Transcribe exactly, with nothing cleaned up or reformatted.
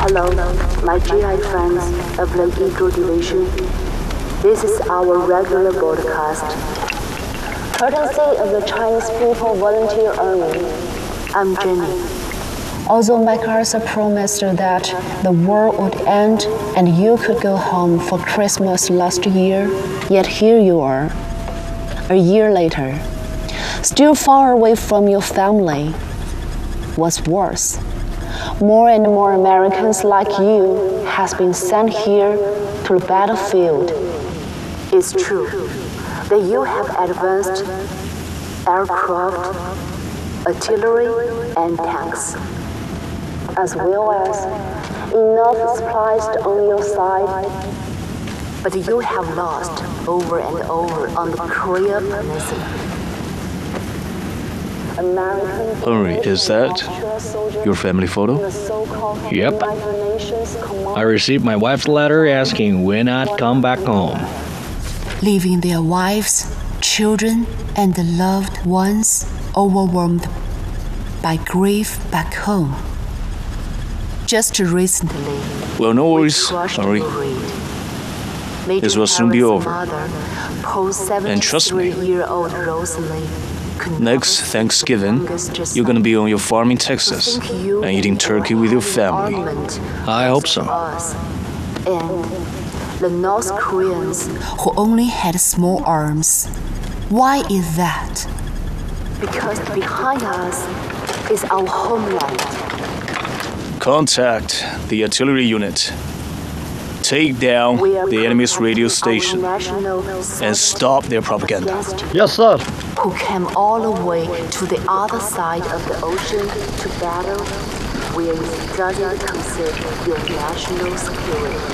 Hello, my G I friends of the Eagle Division. This is our regular broadcast. Courtesy of the Chinese People Volunteer Army. I'm Jenny. Although MacArthur promised that the war would end and you could go home for Christmas last year, yet here you are, a year later, still far away from your family. What's worse, more and more Americans like you has been sent here to the battlefield. It's true that you have advanced aircraft, artillery, and tanks, as well as enough supplies on your side. But you have lost over and over on the Korea Peninsula. Henry, is that your family photo? Yep. I received my wife's letter asking when I'd come back home. Leaving their wives, children, and loved ones overwhelmed by grief back home. Just recently, Well, no worries, Henry. This will soon be over. And trust me, next Thanksgiving, you're gonna be on your farm in Texas and eating turkey with your family. I hope so. And the North Koreans, who only had small arms. Why is that? Because behind us is our homeland. Contact the artillery unit. Take down the enemy's radio station and stop their propaganda. Yes, sir. Who came all the way to the other side of the ocean to battle, we are studying to consider your national security.